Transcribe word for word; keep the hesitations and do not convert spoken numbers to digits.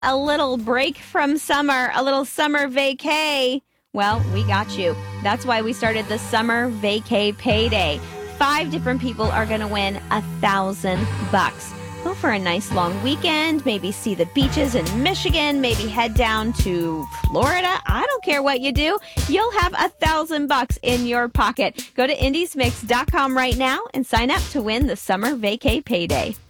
a little break from summer, a little summer vacay? Well, we got you. That's why we started the Summer Vacay Payday. Five different people are going to win a thousand bucks. Go for a nice long weekend, maybe see the beaches in Michigan, maybe head down to Florida. I don't care what you do. You'll have a thousand bucks in your pocket. Go to indies mix dot com right now and sign up to win the Summer Vacay Payday.